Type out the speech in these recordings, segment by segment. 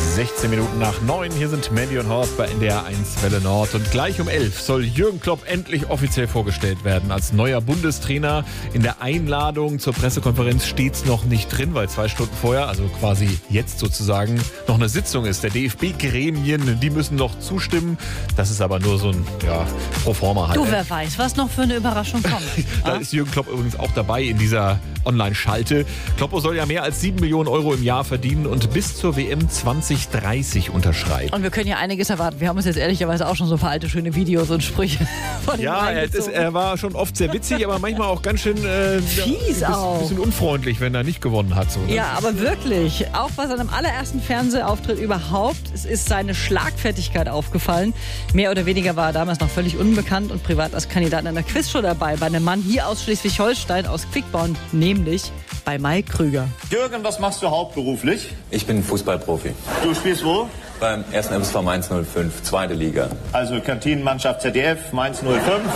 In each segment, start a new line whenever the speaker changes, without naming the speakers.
16 Minuten nach 9. Hier sind Mandy und Horst bei NDR 1 Welle Nord. Und gleich um 11 soll Jürgen Klopp endlich offiziell vorgestellt werden als neuer Bundestrainer. In der Einladung zur Pressekonferenz steht es noch nicht drin, weil 2 Stunden vorher, also quasi jetzt sozusagen, noch eine Sitzung ist. Der DFB-Gremien, die müssen noch zustimmen. Das ist aber nur so ein Proforma halt.
Du, wer weiß, was noch für eine Überraschung kommt.
Da ist Jürgen Klopp übrigens auch dabei in dieser Online-Schalte. Kloppo soll ja mehr als 7 Millionen Euro im Jahr verdienen und bis zur WM 2030 unterschreiben.
Und wir können ja einiges erwarten. Wir haben uns jetzt ehrlicherweise auch schon so ein paar alte, schöne Videos und Sprüche von ihm reingezogen.
Er war schon oft sehr witzig, aber manchmal auch ganz schön
fies
ein bisschen unfreundlich, wenn er nicht gewonnen hat. So, ne?
Ja, aber wirklich. Auch bei seinem allerersten Fernsehauftritt überhaupt. Es ist seine Schlagfertigkeit aufgefallen. Mehr oder weniger war er damals noch völlig unbekannt und privat als Kandidat in einer Quizshow dabei. Bei einem Mann hier aus Schleswig-Holstein, aus Quickborn, nämlich bei Mike Krüger.
Jürgen, was machst du hauptberuflich?
Ich bin Fußballprofi.
Du spielst wo?
Beim 1. MSV Mainz 05, 2. Liga.
Also Kantinenmannschaft ZDF, Mainz 05.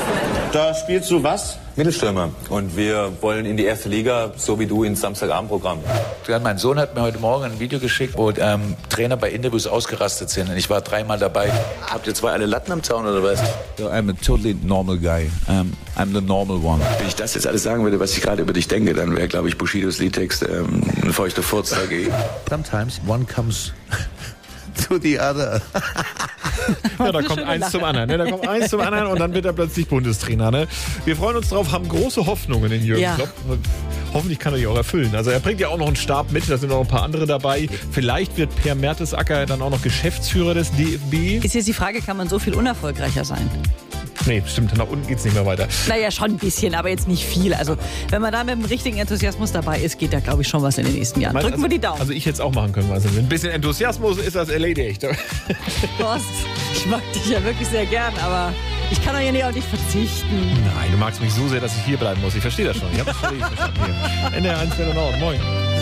Da spielst du was?
Mittelstürmer. Und wir wollen in die 1. Liga, so wie du, ins Samstagabendprogramm.
Mein Sohn hat mir heute Morgen ein Video geschickt, wo Trainer bei Interviews ausgerastet sind. Und ich war 3-mal dabei. Habt ihr 2 alle Latten am Zaun oder was?
I'm a totally normal guy. I'm the normal one.
Wenn ich das jetzt alles sagen würde, was ich gerade über dich denke, dann wäre, glaube ich, Bushidos Liedtext ein feuchter Furz dagegen.
Sometimes one comes to the other.
Ja, da kommt eins zum anderen. Ne? Da kommt eins zum anderen und dann wird er plötzlich Bundestrainer. Ne? Wir freuen uns drauf, haben große Hoffnungen in Jürgen Klopp. Hoffentlich kann er die auch erfüllen. Also er bringt ja auch noch einen Stab mit, da sind noch ein paar andere dabei. Vielleicht wird Per Mertesacker dann auch noch Geschäftsführer des DFB.
Ist jetzt die Frage, kann man so viel unerfolgreicher sein?
Nee, stimmt, nach unten geht's nicht mehr weiter.
Naja, schon ein bisschen, aber jetzt nicht viel. Also wenn man da mit dem richtigen Enthusiasmus dabei ist, geht da, glaube ich, schon was in den nächsten Jahren. Drücken wir die Daumen.
Also ich hätte es auch machen können. Also mit ein bisschen Enthusiasmus ist das erledigt.
Horst, ich mag dich ja wirklich sehr gern, aber ich kann doch hier nicht auf dich verzichten.
Nein, du magst mich so sehr, dass ich hier bleiben muss. Ich verstehe das schon. Ich habe das schon verstanden. NDR 1 Welle Nord. Moin.